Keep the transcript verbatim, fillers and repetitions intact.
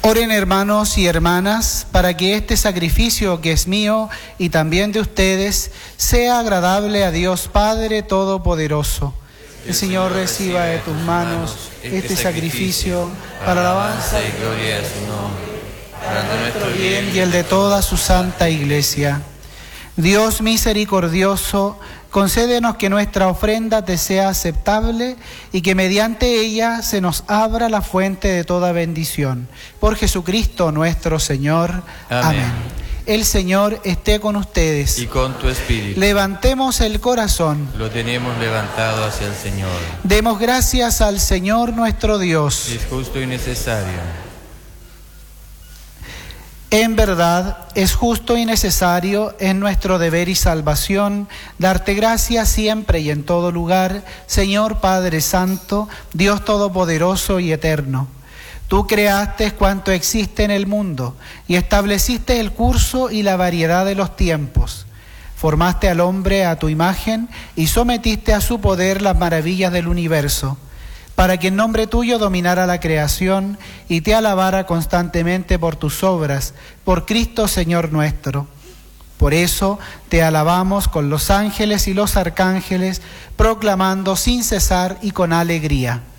Oren, hermanos y hermanas, para que este sacrificio que es mío y también de ustedes sea agradable a Dios Padre Todopoderoso. El Señor reciba de tus manos este sacrificio para alabanza y gloria de su nombre, para nuestro bien y el de toda su santa Iglesia. Dios misericordioso, concédenos que nuestra ofrenda te sea aceptable y que mediante ella se nos abra la fuente de toda bendición. Por Jesucristo nuestro Señor. Amén. Amén. El Señor esté con ustedes. Y con tu espíritu. Levantemos el corazón. Lo tenemos levantado hacia el Señor. Demos gracias al Señor nuestro Dios. Es justo y necesario. En verdad, es justo y necesario, es nuestro deber y salvación, darte gracias siempre y en todo lugar, Señor Padre Santo, Dios Todopoderoso y Eterno. Tú creaste cuanto existe en el mundo y estableciste el curso y la variedad de los tiempos. Formaste al hombre a tu imagen y sometiste a su poder las maravillas del universo, para que en nombre tuyo dominara la creación y te alabara constantemente por tus obras, por Cristo Señor nuestro. Por eso te alabamos con los ángeles y los arcángeles, proclamando sin cesar y con alegría.